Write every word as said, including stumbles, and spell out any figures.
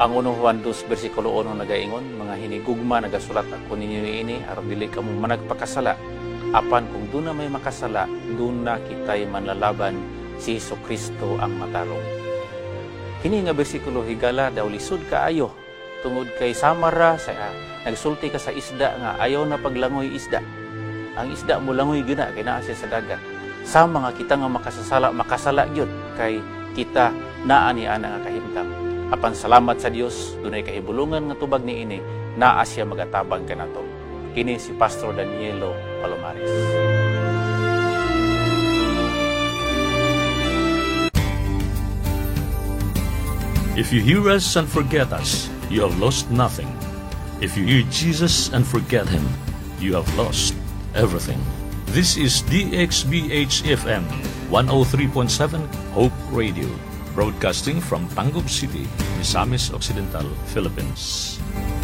Ang uno Juan two versikulo one nagaingon, mga hinigugma nagasulat ako ninyo ini aron dili kamo managpakasala. Apan kung doon na may makasala, doon na kita'y manlalaban si Jesucristo ang matarong. Kini nga bersikulo higala daw lisod kaayo tungod kay samara sa uh, nagsulti ka sa isda nga ayaw na paglangoy isda. Ang isda mo langoy gina kay naa siya sa dagat. Sama nga kita nga makasasala makasala gyud kay kita naa ni ana nga kahimtang. Apan salamat sa Dios dunay kahibulungan nga tubag niini naa siya magatabang kanato. Kini si Pastor Danielo Palomares. If you hear us and forget us, you have lost nothing. If you hear Jesus and forget Him, you have lost everything. This is D X B H F M one oh three point seven Hope Radio, broadcasting from Tangub City, Misamis Occidental, Philippines.